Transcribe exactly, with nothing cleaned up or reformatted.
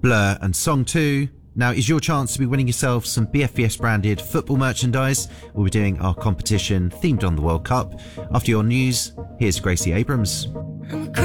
Blur and Song two. Now is your chance to be winning yourself some B F V S branded football merchandise. We'll be doing our competition themed on the World Cup. After your news, here's Gracie Abrams.